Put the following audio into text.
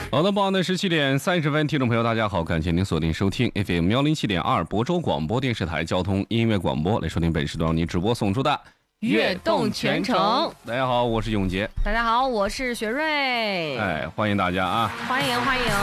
好的，傍晚的17:30，听众朋友大家好，感谢您锁定收听 FM 107.2亳州广播电视台交通音乐广播，来收听本时段你直播送出的悦动全程。 大家好，我是永杰。 大家好，我是雪瑞。 欢迎大家啊！ 欢迎。